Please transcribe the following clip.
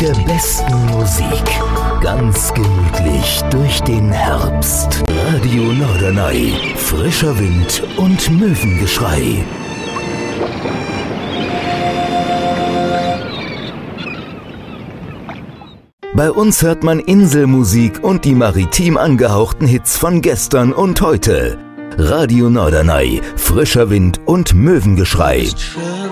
der besten Musik. Ganz gemütlich durch den Herbst. Radio Norderney. Frischer Wind und Möwengeschrei. Bei uns hört man Inselmusik und die maritim angehauchten Hits von gestern und heute. Radio Norderney, frischer Wind und Möwengeschrei.